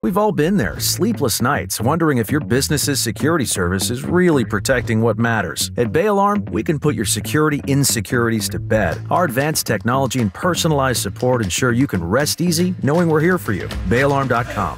We've all been there, sleepless nights, wondering if your business's security service is really protecting what matters. At Bay Alarm, we can put your security insecurities to bed. Our advanced technology and personalized support ensure you can rest easy knowing we're here for you. BayAlarm.com.